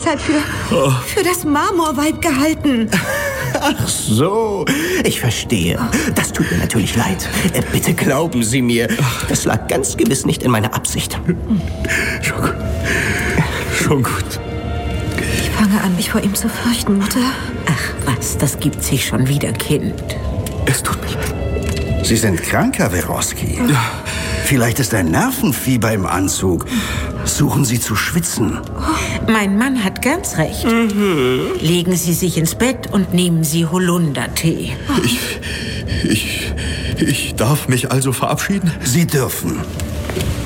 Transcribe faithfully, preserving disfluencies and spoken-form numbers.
deshalb für, oh. für das Marmorweib gehalten. Ach so, ich verstehe. Das tut mir natürlich leid. Bitte glauben Sie mir, das lag ganz gewiss nicht in meiner Absicht. Schon gut. Schon gut. Ich fange an, mich vor ihm zu fürchten, Mutter. Ach was, das gibt sich schon wieder, Kind. Es tut mich leid. Sie sind krank, Herr Werowski. Ja. Vielleicht ist ein Nervenfieber im Anzug. Suchen Sie zu schwitzen. Mein Mann hat ganz recht. Mhm. Legen Sie sich ins Bett und nehmen Sie Holundertee. Ich, ich, ich darf mich also verabschieden? Sie dürfen.